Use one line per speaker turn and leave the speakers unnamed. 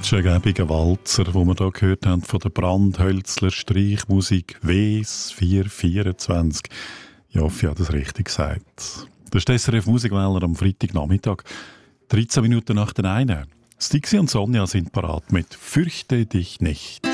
Schöngäbiger Walzer, wo wir hier gehört haben von der Brandhölzler Streichmusik WS 424. Ich hoffe, ich habe das richtig gesagt. Das ist der SRF Musikwähler am Freitagnachmittag, 13 Minuten nach den 1. Stixi und Sonja sind parat mit «Fürchte dich nicht».